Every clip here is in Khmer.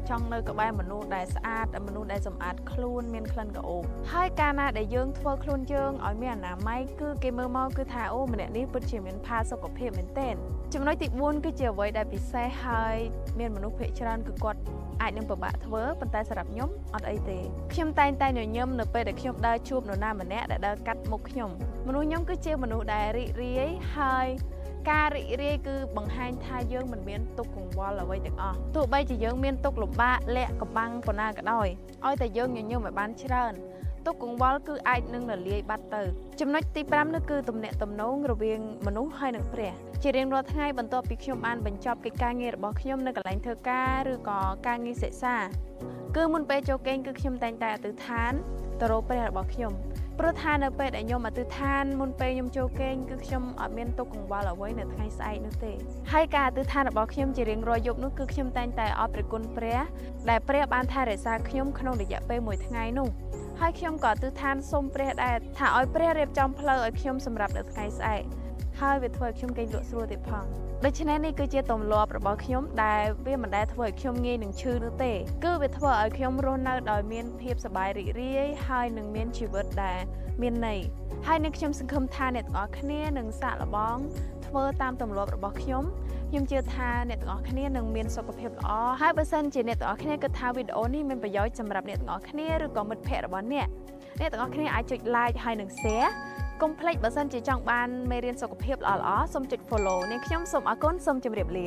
ចង់នៅក្បែរមនុស្សដែលស្អាតមនុស្សដែលសម្អាតខ្លួនមានក្លិនក្រអូបហើយកាលណាដែលយើងធ្វើខ្លួនយើងឲ្យមានអនាម័យគឺគេមើលមកគឺថាអូម្នាក់នេះពិតជាមានផាសុខភាពមែនទែនចំណុចទី4គឺជាអ្វីដែលពិសេសហើយមានមនុស្សភាគច្រើនគឺគាត់អាចនឹងពិបាកធ្វើប៉ុន្តែសម្រាប់ខ្ញុំអត់អីទេខ្ញុំតែងតែញញឹមនៅពេលដែលខ្ញុំដើរជួបនរណាម្នាក់ដែលដើរកាត់មុខខ្ញុំមនុស្សខ្ញុំគឺជាមនុស្សដែលរីករាយហើយការរីករាយគឺបង្ហាញថាយើងមិនមានទុក្ខកង្វល់អ្វីទាំងអស់ទោះបីជាយើងមានទុក្ខលំបាកលាក់កំបាំងប៉ុណ្ណាក៏ដោយឲ្យតែយើងញញឹមឲ្យបានច្រើនទុក្ខកង្វល់គឺអាចនឹងរលាយបាត់ទៅចំណុចទី5នោះគឺទំនាក់ទំនងរវាងមនុស្សហើយនិងព្រះជារៀងរាល់ថ្ងៃបន្ទាប់ពីខ្ញុំបានបញ្ចប់កិច្ចការងាររបស់ខ្ញុំនៅកន្លែងធ្វើការឬក៏ការងារសិក្សាគឺមុនពេលចូលគេងគឺខ្ញុំតែងតែអធិដ្ឋានទៅរកព្រះរបស់ខ្ញុំព្រោះថានៅពេលដែលខ្ញុំអធិដ្ឋានមុនពេលខ្ញុំចូលគេងគឺខ្ញុំអត់មានទុក្ខកង្វល់អ្វីនៅថ្ងៃស្អែកនោះទេហើយការអធិដ្ឋានរបស់ខ្ញុំជារៀងរាល់យប់នោះគឺខ្ញុំតែងតែអរព្រគុណព្រះដែលព្រះបានថែរក្សាខ្ញុំក្នុងរយៈពេល1ថ្ងៃនោះហើយខ្ញុំក៏អធិដ្ឋានសូមព្រះដែរថាឲ្យព្រះរៀបចំផ្លូវឲ្យខ្ញុំសម្រាប់នៅថ្ងៃស្អែកហើយវាធ្វើឲ្យខ្ញុំគេងលក់ស្រួលទៀតផងដូច្នេះនេះគឺជាទម្លាប់របស់ខ្ញុំដែលវាមិនដែលធ្វើឲ្យខ្ញុំងាយនឹងឈឺនោះទេគឺវាធ្វើឲ្យខ្ញុំរស់នៅដោយមានភាពសប្បាយរីករាយហើយនឹងមានជីវិតដែលមានន័យហើយនឹងខ្ញុំសង្ឃឹមថាអ្នកទាំងអស់គ្នានឹងសាកល្បងធ្វើតាមទម្លាប់របស់ខ្ញុំជឿថាអ្នកទាំងអស់គ្នានឹងមានសុខភាពល្អហើយបើសិនជាអ្នកទាំងអស់គ្នាគិតថាវីដេអូនេះមានប្រយោជន៍សម្រាប់អ្នកទាំងអស់គ្នាឬក៏មិត្តភ័ក្តិរបស់អ្នកទាំងអស់គ្នាអាចចុច like ហើយនិង share កុំភ្លេចបើសិនជាចង់បានមេរៀនសុខភាពល្អៗសូមចុច follow នាងខ្ញុំសូមអរគុណសូមជម្រាបលា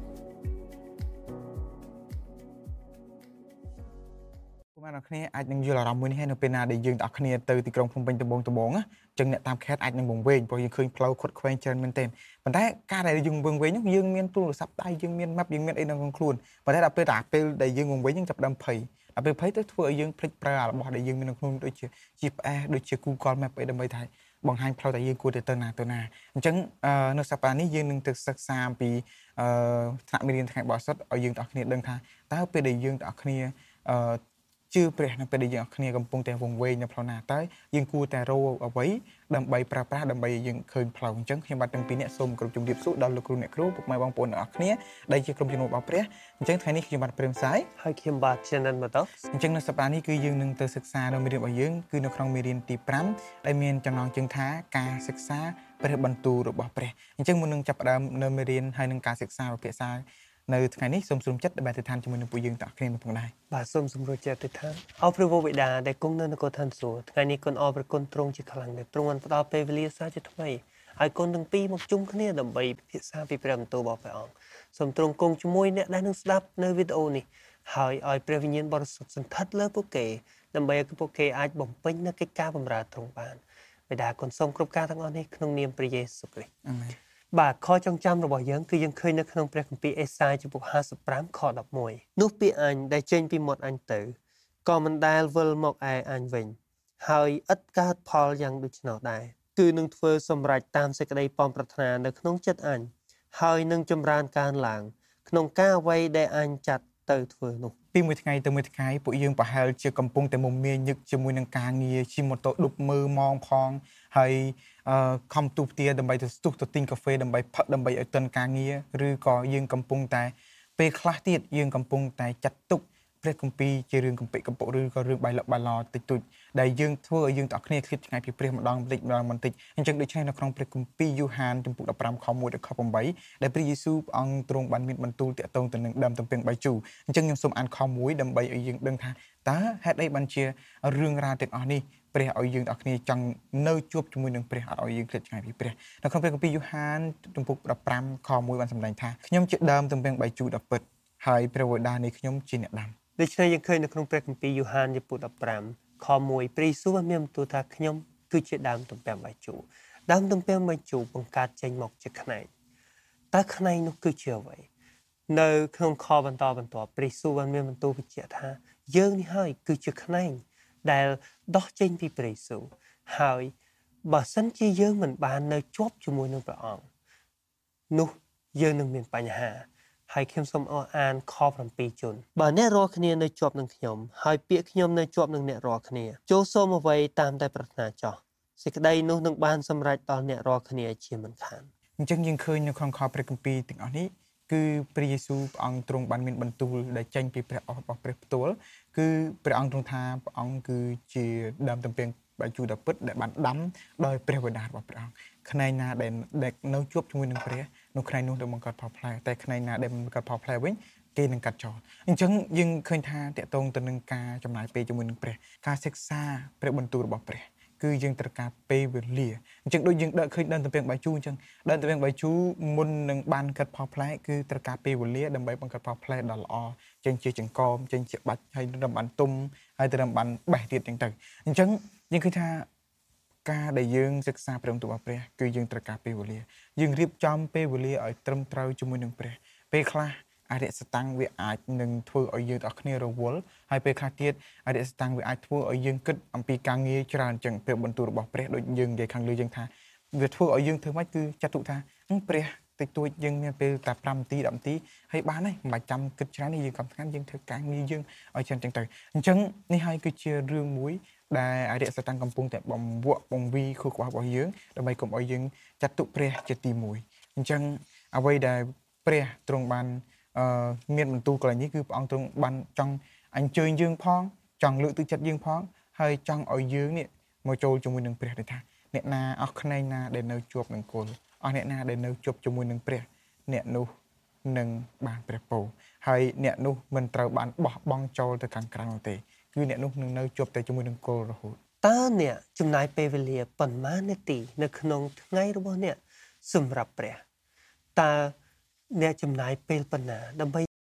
បងប្អូនគ្នាអាចនឹងយល់អារម្មណ៍មួយនេះហើយនៅពេលណាដែលយើងទាំងអស់គ្នាទៅទីក្រុងភ្នំពេញដំបងអញ្ចឹងអ្នកតាមខេត្តអាចនឹងវង្វេងព្រោះយើងឃើញផ្លូវខុតខ្វែងច្រើនមែនទែនប៉ុន្តែការដែលយើងវង្វេងនោះយើងមានទូរស័ព្ទដៃយើងមាន map យើងមានអីនៅក្នុងខ្លួនប៉ុន្តែដល់ពេលដែលយើងវង្វេងយើងចាប់ដើមភ័យដល់ពេលភ័យទៅធ្វើឲ្យយើងភ្លេចប្រើរបស់ដែលយើងមាននៅក្នុងដូចជា GPS ដូចជា Google Map អីដើម្បីថាបង្ហាញផ្លូវដែលយើងគួរទៅណាអញ្ចឹងនៅសប្តាហ៍នេះយើងនឹងទៅសិក្សាអំពីថ្នាក់មេរៀនថ្ងៃបរិសុទ្ធឲ្យយើងទាំងអស់គ្នាដឹងថាតើពេលដែលយើងទាំងអស់គ្នាជឿព្រះនៅពេលដែលយើងអស់គ្នាកំពុងតែវង្វេងនៅផ្លូវណាតើយើងគួរតែរកអ្វីដើម្បីប្រើប្រាស់ដើម្បីយើងឃើញផ្លូវអញ្ចឹងខ្ញុំបាទទាំងពីរអ្នកសូមគោរពជម្រាបសួរដល់លោកគ្រូអ្នកគ្រូពុកម៉ែបងប្អូនទាំងអស់គ្នាដែលជាក្រុមជំនុំរបស់ព្រះអញ្ចឹងថ្ងៃនេះខ្ញុំបាទព្រមសាយហើយខ្ញុំបាទជានិនមកតអញ្ចឹងនៅសប្តាហ៍នេះគឺយើងនឹងទៅសិក្សានៅមេរៀនរបស់យើងគឺនៅក្នុងមេរៀនទី5ដែលមានចំណងជើងថាការសិក្សាព្រះបន្ទូលរបស់ព្រះអញ្ចឹងមុននឹងចាប់ផ្ដើមនៅមេរៀនហើយនឹងការសិក្សាពិភាក្សានៅថ្ងៃនេះសូមសម្រេចចិត្តដើម្បីទៅឋានជាមួយនឹងពួកយើងទាំងអស់គ្នានឹងផងដែរបាទសូមសម្រេចចិត្តទៅឋានអរព្រះវរបិតាដែលគង់នៅនគរឋានសួគ៌ថ្ងៃនេះគុណអរព្រះគុណទ្រង់ជាខ្លាំងដែលទ្រង់បានផ្ដល់ពេលវេលាសាជាថ្មីហើយគុណទាំងពីរមកជុំគ្នាដើម្បីពិភាក្សាពីព្រះបន្ទូលរបស់ព្រះអង្គសូមទ្រង់គង់ជាមួយអ្នកដែលនឹងស្ដាប់នៅវីដេអូនេះហើយឲ្យព្រះវិញ្ញាណបរិសុទ្ធសន្ធិដ្ឋលើពួកគេដើម្បីឲ្យពួកគេអាចបំពេញនូវកិច្ចការបម្រើទ្រង់បានបិតាគុណសូមគ្រប់ការទាំងអស់នេះក្នុងនាមព្រះយេស៊ូវគ្រីស្ទអាមែនបាទខចងចាំរបស់យើងគឺយើងឃើញនៅក្នុងព្រះគម្ពីរអេសាយចំពុក55ខ11នោះពាក្យអញដែលចេញពីមាត់អញទៅក៏មិនដែលវិលមកឯអញវិញហើយឥតកើតផលយ៉ាងដូច្នោះដែរគឺនឹងធ្វើសម្រេចតាមសេចក្តីប៉ងប្រាថ្នានៅក្នុងចិត្តអញហើយនឹងចម្រើនកើនឡើងក្នុងការអ្វីដែលអញចាត់ទៅធ្វើនោះពីមួយថ្ងៃទៅមួយថ្ងៃពួកយើងប្រហែលជាកំពុងតែមុំមាញឹកជាមួយនឹងការងារជិះម៉ូតូឌុបមើលម៉ោងផងហើយខំទូផ្ទាដើម្បីទៅស្ទុះទៅទិញកាហ្វេដើម្បីផឹកដើម្បីឲ្យទាន់ការងារឬក៏យើងកំពុងតែពេលខ្លះទៀតយើងកំពុងតែចាត់ទុកព្រះគម្ពីរជារឿងកំពិកំពុកឬក៏រឿងបាយលកបាយឡតិចតួចដែលយើងធ្វើឲ្យយើងទាំងអស់គ្នាឃ្លាតឆ្ងាយពីព្រះម្ដងបន្តិចអញ្ចឹងដូច្នេះនៅក្នុងព្រះគម្ពីរយូហានចំពុក15ខ1ដល់ខ8ដែលព្រះយេស៊ូវព្រះអង្គទ្រង់បានមានបន្ទូលតាក់ទងទៅនឹងដើមទំពាំងបាយជូរអញ្ចឹងខ្ញុំសូមអានខ1ដើម្បីឲ្យយើងដឹងថាតើហេតុអីបានជារឿងរ៉ាវទាំងអស់នេះព្រះឲ្យយើងទាំងអស់គ្នាចង់នៅជួបជាមួយនឹងព្រះអត់ឲ្យយើងឃ្លាតឆ្ងាយពីព្រះនៅក្នុងព្រះគម្ពីរយូហានចំពុក15ខ1បានសម្ដែងថាខ្ញុំជាដើមទំពាំងបាយជូរដ៏ពិតហើយព្រះវេដានៃខ្ញុំជាអ្នកដាំដូច្នេះយើងឃើញនៅក្នុងព្រះគម្ពីរយូហានចំពុក15ខ1ព្រះយេស៊ូវបានមានបន្ទូលថាខ្ញុំគឺជាដើមទំពាំងបាយជូរដើមទំពាំងបាយជូរបង្កើតចេញមកជាខ្នែងតើខ្នែងនោះគឺជាអ្វីនៅក្នុងខបន្តព្រះយេស៊ូវបានមានបន្ទូលបញ្ជាក់ថាយើងនេះហើយគឺជាខ្នែងដែលដោះចេញពីព្រះយេស៊ូវហើយបើសិនជាយើងមិនបាននៅជាប់ជាមួយនឹងព្រះអង្គនោះយើងនឹងមានបញ្ហាហើយខ្ញុំសូមអានខ7ជូនបើអ្នករាល់គ្នានៅជាប់នឹងខ្ញុំហើយពាក្យខ្ញុំនៅជាប់នឹងអ្នករាល់គ្នាចូលសូមអ្វីតាមតែប្រាថ្នាចោះសេចក្តីនោះនឹងបានសម្រេចដល់អ្នករាល់គ្នាជាមិនខានអញ្ចឹងយើងឃើញនៅក្នុងខព្រះគម្ពីរទាំងអស់នេះគឺគឺព្រះយេស៊ូវព្រះអង្គទ្រង់បានមានបន្ទូលដែលចេញពីព្រះអស់របស់ព្រះផ្ទាល់គឺព្រះអង្គទ្រង់ថាព្រះអង្គគឺជាដើមទំពាំងបាយជូរដ៏ពិតដែលបានដាំដោយព្រះបិតារបស់ព្រះអង្គខ្នែងណាដែលនៅជួបជាមួយនឹងព្រះនោះខ្នែងនោះនឹងបង្កើតផលផ្លែតែខ្នែងណាដែលមិនបង្កើតផលផ្លែវិញគេនឹងកាត់ចោលអញ្ចឹងយើងឃើញថាតកតងទៅនឹងការចំណាយពេលជាមួយនឹងព្រះការសិក្សាព្រះបន្ទូលរបស់ព្រះគឺយើងត្រូវការពេលវេលាអញ្ចឹងដូចយើងដឹកឃើញដើមទំពាំងបាយជូរអញ្ចឹងដើមទំពាំងបាយជូរមុននឹងបានកាត់ផលផ្លែគឺត្រូវការពេលវេលាដើម្បីបង្កើតផលផ្លែដ៏ល្អចេញជាចង្កមចេញជាបាច់ហើយរំបានទុំហើយទៅរំបានបេះទៀតអញ្ចឹងអញ្ចឹងយើងឃើញថាការដែលយើងសិក្សាព្រះបន្ទូលរបស់ព្រះគឺយើងត្រូវការពេលវេលាយើងរៀបចំពេលវេលាឲ្យត្រឹមត្រូវជាមួយនឹងព្រះពេលខ្លះអរិយសតាំងវាអាចនឹងធ្វើឲ្យយើងទាំងគ្នារវល់ហើយពេលខ្លះទៀតអរិយសតាំងវាអាចធ្វើឲ្យយើងគិតអំពីការងារច្រើនអញ្ចឹងព្រះបន្ទូលរបស់ព្រះដូចយើងនិយាយខាងលើយើងថាវាធ្វើឲ្យយើងធ្វើម៉េចគឺចាត់ទុកថាព្រះតិចតួចយើងមានពេលតែ5នាទី10នាទីហើយបានហើយមិនបាច់ចាំគិតច្រើននេះយើងកំខាន់យើងធ្វើការងារយើងឲ្យច្រើនអញ្ចឹងទៅអញ្ចឹងនេះហើយគឺជារឿងមួយដែលអរិយសតាំងកំពុងតែបំវក់បង្វីខួរក្បាលរបស់យើងដើម្បីកុំឲ្យយើងចាត់ទុកព្រះជាទី1អញ្ចឹងអ្វីដែលព្រះទ្រង់បានមានបន្ទូលកន្លែងនេះគឺព្រះអង្គទ្រង់បានចង់អញ្ជើញយើងផងចង់លើកទឹកចិត្តយើងផងហើយចង់ឲ្យយើងនេះមកចូលជាមួយនឹងព្រះដូចថាអ្នកណាអស់ខ្នែងណាដែលនៅជាប់នឹងគល់អស់អ្នកណាដែលនៅជាប់ជាមួយនឹងព្រះអ្នកនោះនឹងបានព្រះពរហើយអ្នកនោះមិនត្រូវបានបោះបង់ចូលទៅខាងក្រៅនោះទេគឺអ្នកនោះនឹងនៅជាប់តែជាមួយនឹងគល់រហូតតើអ្នកចំណាយពេលវេលាប៉ុន្មាននាទីនៅក្នុងថ្ងៃរបស់អ្នកសម្រាប់ព្រះតើអ្នកចំណាយពេលប៉ុណ្ណាដើម្បី